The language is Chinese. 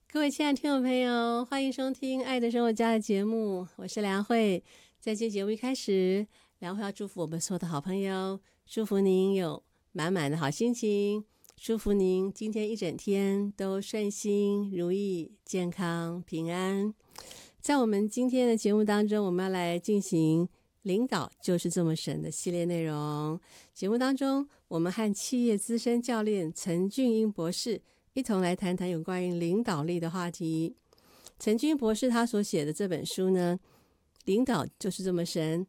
各位亲爱的听众朋友，欢迎收听《爱的生活家》的节目，我是梁慧。在这节目一开始，梁慧要祝福我们所有的好朋友，祝福您有满满的好心情，祝福您今天一整天都顺心如意、健康平安。在我们今天的节目当中，我们要来进行领导就是这么神的系列内容。节目当中，我们和企业资深教练陈俊英博士一同来谈谈有关于领导力的话题。陈俊英博士他所写的这本书呢，领导就是这么神，